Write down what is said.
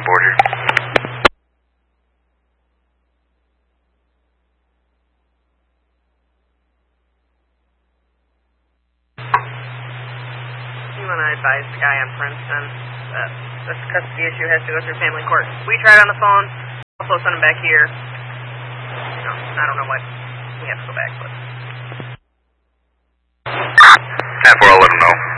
border. You want to advise the guy on Princeton that this custody issue has to go through family court. We tried on the phone, also send him back here. No, I don't know what we have to go back with. 10-4, I'll let him know.